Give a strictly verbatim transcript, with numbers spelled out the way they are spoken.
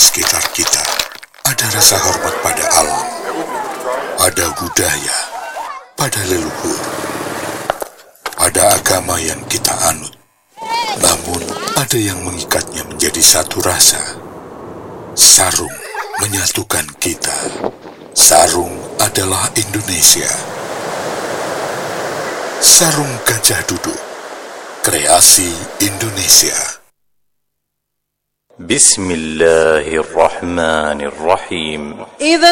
sekitar kita ada rasa hormat pada alam, ada budaya, pada leluhur, ada agama yang kita anut. Namun ada yang mengikatnya menjadi satu rasa. Sarung menyatukan kita. Sarung adalah Indonesia. Sarung Gajah Duduk, kreasi Indonesia. Bismillahirrahmanirrahim.